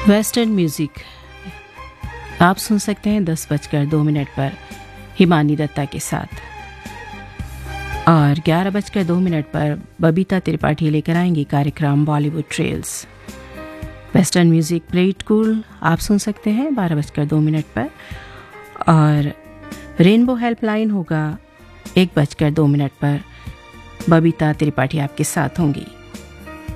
Western music आप सुन सकते हैं 10:02 पर हिमानी दत्ता के साथ, और 11:02 पर बबीता त्रिपाठी लेकर आएंगी कार्यक्रम Bollywood trails. Western music plate cool आप सुन सकते हैं 12:02 पर, और रेनबो हेल्पलाइन होगा 1:02 पर। बबीता त्रिपाठी आपके साथ होंगी।